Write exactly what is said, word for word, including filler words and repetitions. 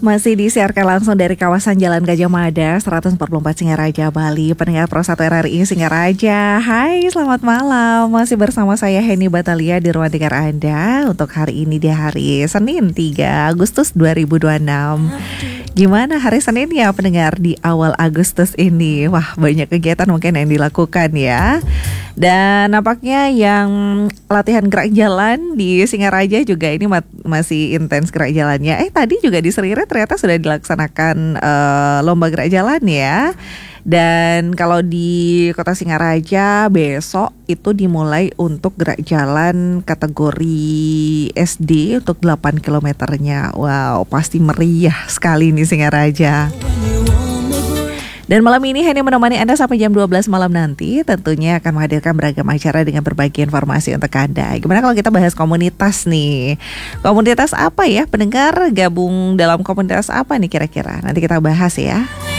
Masih disiarkan langsung dari kawasan Jalan Gajah Mada seratus empat puluh empat Singaraja, Bali. Pendengar Pro satu R R I Singaraja, hai selamat malam. Masih bersama saya Henny Batalia di ruang dengar Anda. Untuk hari ini di hari Senin tiga Agustus dua ribu dua puluh enam. Gimana hari Senin ya pendengar di awal Agustus ini? Wah, banyak kegiatan mungkin yang dilakukan ya. Dan nampaknya yang latihan gerak jalan di Singaraja juga ini mat- masih intens gerak jalannya. Eh tadi juga di Serire ternyata sudah dilaksanakan uh, lomba gerak jalan ya. Dan kalau di Kota Singaraja besok itu dimulai untuk gerak jalan kategori S D untuk delapan kilometernya. Wow, pasti meriah sekali nih Singaraja. Dan malam ini Henny menemani Anda sampai jam dua belas malam nanti. Tentunya akan menghadirkan beragam acara dengan berbagai informasi untuk Anda. Gimana kalau kita bahas komunitas nih? Komunitas apa ya? Pendengar gabung dalam komunitas apa nih kira-kira? Nanti kita bahas ya.